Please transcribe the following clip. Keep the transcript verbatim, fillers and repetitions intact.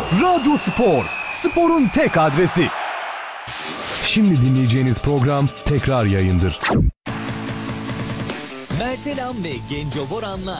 Radyo Spor, sporun tek adresi. Şimdi dinleyeceğiniz program tekrar yayındır. Mert Elam ve Genco Boran'la